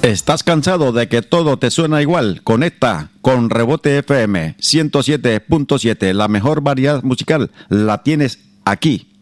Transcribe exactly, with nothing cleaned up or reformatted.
¿Estás cansado de que todo te suena igual? Conecta con Rebote F M ciento siete punto siete. La mejor variedad musical la tienes aquí.